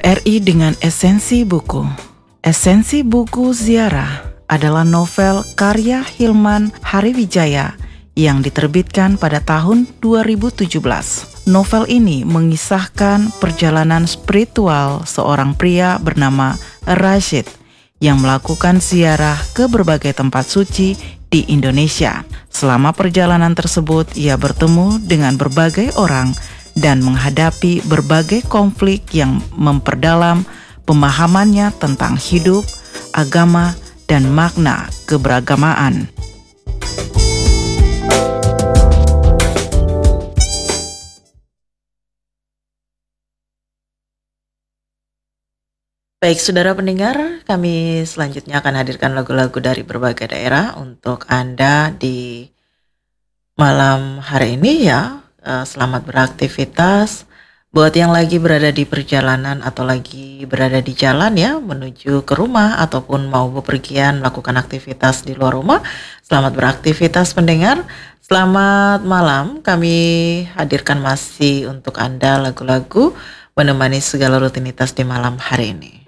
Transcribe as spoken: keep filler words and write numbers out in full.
R I dengan esensi buku. Esensi buku Ziarah adalah novel karya Hilman Hariwijaya yang diterbitkan pada tahun dua ribu tujuh belas. Novel ini mengisahkan perjalanan spiritual seorang pria bernama Rashid yang melakukan ziarah ke berbagai tempat suci di Indonesia. Selama perjalanan tersebut, ia bertemu dengan berbagai orang dan menghadapi berbagai konflik yang memperdalam pemahamannya tentang hidup, agama, dan makna keberagamaan. Baik, saudara pendengar, kami selanjutnya akan hadirkan lagu-lagu dari berbagai daerah untuk Anda di malam hari ini ya. Selamat beraktivitas. Buat yang lagi berada di perjalanan atau lagi berada di jalan ya, menuju ke rumah ataupun mau bepergian melakukan aktivitas di luar rumah, selamat beraktivitas pendengar. Selamat malam, kami hadirkan masih untuk Anda lagu-lagu menemani segala rutinitas di malam hari ini.